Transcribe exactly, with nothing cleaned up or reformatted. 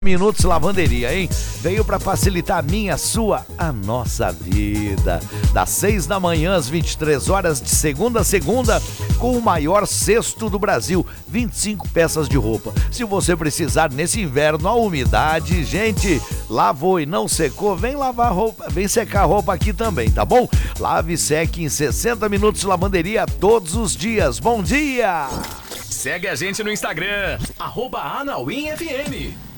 Minutos Lavanderia, hein? Veio para facilitar a minha, a sua, a nossa vida. Das seis da manhã às vinte e três horas, de segunda a segunda, com o maior cesto do Brasil, vinte e cinco peças de roupa. Se você precisar nesse inverno, a umidade, gente, lavou e não secou, vem lavar roupa, vem secar a roupa aqui também, tá bom? Lave e seque em sessenta minutos Lavanderia todos os dias. Bom dia! Segue a gente no Instagram, arroba Anauim F M.